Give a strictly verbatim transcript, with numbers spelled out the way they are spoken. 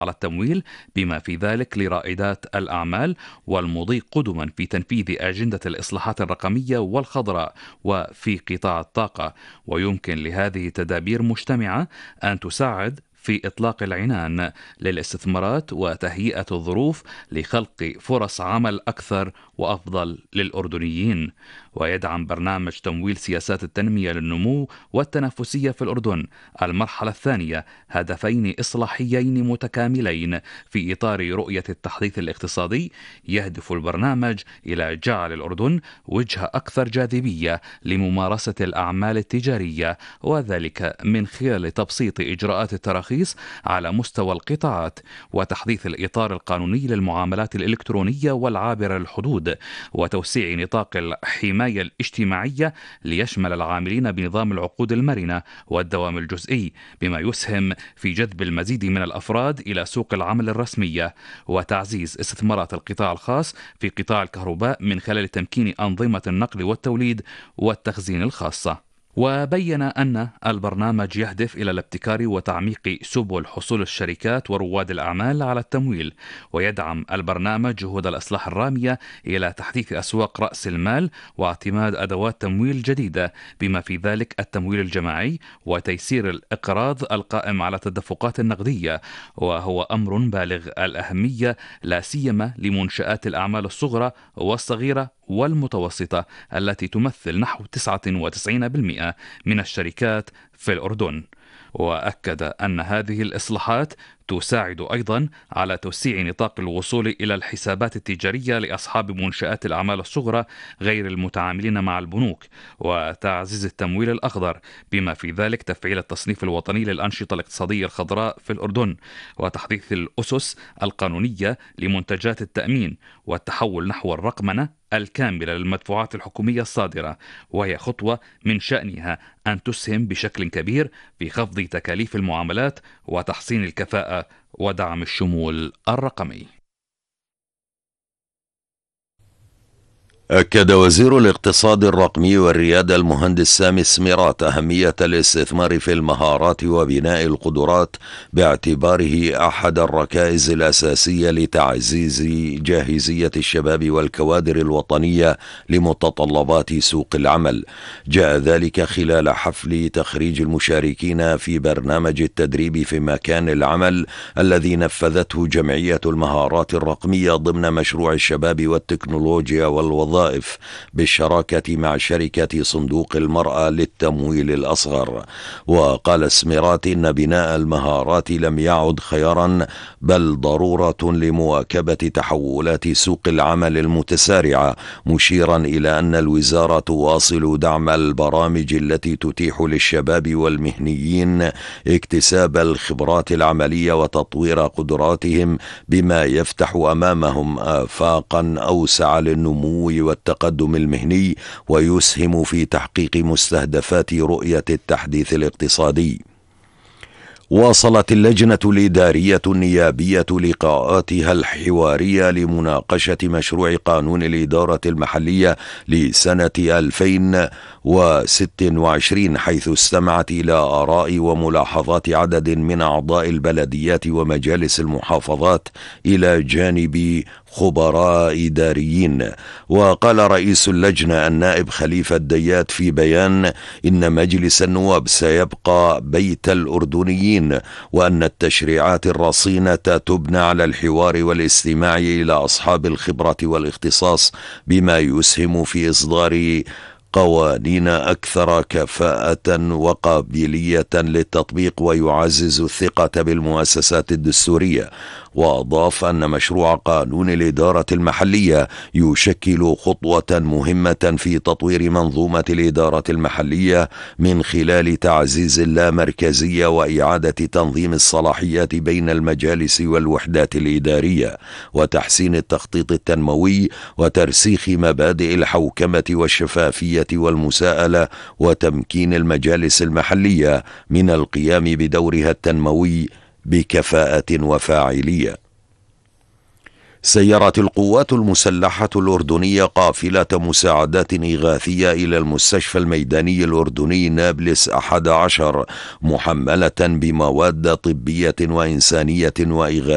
على التمويل بما في ذلك لرائدات الأعمال والمضي قدما في تنفيذ أجندة الإصلاحات الرقمية والخضراء وفي قطاع الطاقة. ويمكن لهذه التدابير مجتمعة أن تساعد في إطلاق العنان للاستثمارات وتهيئة الظروف لخلق فرص عمل أكثر وأفضل للأردنيين. ويدعم برنامج تمويل سياسات التنمية للنمو والتنافسية في الأردن المرحلة الثانية هدفين إصلاحيين متكاملين في إطار رؤية التحديث الاقتصادي. يهدف البرنامج إلى جعل الأردن وجهة أكثر جاذبية لممارسة الأعمال التجارية، وذلك من خلال تبسيط إجراءات التراخيص على مستوى القطاعات وتحديث الإطار القانوني للمعاملات الإلكترونية والعابرة للحدود وتوسيع نطاق الحماية الاجتماعية ليشمل العاملين بنظام العقود المرنة والدوام الجزئي، بما يسهم في جذب المزيد من الأفراد إلى سوق العمل الرسمية وتعزيز استثمارات القطاع الخاص في قطاع الكهرباء من خلال تمكين أنظمة النقل والتوليد والتخزين الخاصة. وبين أن البرنامج يهدف إلى الابتكار وتعميق سبل حصول الشركات ورواد الأعمال على التمويل. ويدعم البرنامج جهود الإصلاح الرامية إلى تحديث أسواق رأس المال واعتماد أدوات تمويل جديدة بما في ذلك التمويل الجماعي وتيسير الإقراض القائم على التدفقات النقدية، وهو أمر بالغ الأهمية لا سيما لمنشآت الأعمال الصغرى والصغيرة والمتوسطة التي تمثل نحو تسعة وتسعين بالمئة من الشركات في الأردن. وأكد أن هذه الإصلاحات تساعد أيضا على توسيع نطاق الوصول إلى الحسابات التجارية لأصحاب منشآت الأعمال الصغرى غير المتعاملين مع البنوك وتعزيز التمويل الأخضر بما في ذلك تفعيل التصنيف الوطني للأنشطة الاقتصادية الخضراء في الأردن وتحديث الأسس القانونية لمنتجات التأمين والتحول نحو الرقمنة الكاملة للمدفوعات الحكومية الصادرة، وهي خطوة من شأنها أن تسهم بشكل كبير في خفض تكاليف المعاملات وتحسين الكفاءة ودعم الشمول الرقمي. أكد وزير الاقتصاد الرقمي والريادة المهندس سامي السميرات أهمية الاستثمار في المهارات وبناء القدرات باعتباره أحد الركائز الأساسية لتعزيز جاهزية الشباب والكوادر الوطنية لمتطلبات سوق العمل. جاء ذلك خلال حفل تخريج المشاركين في برنامج التدريب في مكان العمل الذي نفذته جمعية المهارات الرقمية ضمن مشروع الشباب والتكنولوجيا والوظائف بالشراكة مع شركة صندوق المرأة للتمويل الأصغر. وقال السميرات إن بناء المهارات لم يعد خيارا بل ضرورة لمواكبة تحولات سوق العمل المتسارعة، مشيرا إلى أن الوزارة تواصل دعم البرامج التي تتيح للشباب والمهنيين اكتساب الخبرات العملية وتطوير قدراتهم بما يفتح أمامهم آفاقا أوسع للنمو والتقدم المهني ويسهم في تحقيق مستهدفات رؤية التحديث الاقتصادي. واصلت اللجنة الإدارية النيابية لقاءاتها الحوارية لمناقشة مشروع قانون الإدارة المحلية لسنة ألفين وستة وعشرين، حيث استمعت إلى آراء وملاحظات عدد من أعضاء البلديات ومجالس المحافظات إلى جانب خبراء إداريين. وقال رئيس اللجنة النائب خليفة الديات في بيان إن مجلس النواب سيبقى بيت الأردنيين، وأن التشريعات الرصينة تبنى على الحوار والاستماع إلى أصحاب الخبرة والاختصاص بما يسهم في إصدار قوانين أكثر كفاءة وقابلية للتطبيق ويعزز الثقة بالمؤسسات الدستورية. وأضاف أن مشروع قانون الإدارة المحلية يشكل خطوة مهمة في تطوير منظومة الإدارة المحلية من خلال تعزيز اللامركزية وإعادة تنظيم الصلاحيات بين المجالس والوحدات الإدارية وتحسين التخطيط التنموي وترسيخ مبادئ الحوكمة والشفافية والمساءلة وتمكين المجالس المحلية من القيام بدورها التنموي بكفاءة وفاعلية. سيرت القوات المسلحة الأردنية قافلة مساعدات إغاثية إلى المستشفى الميداني الأردني نابلس أحد عشر محملة بمواد طبية وإنسانية وإغاثية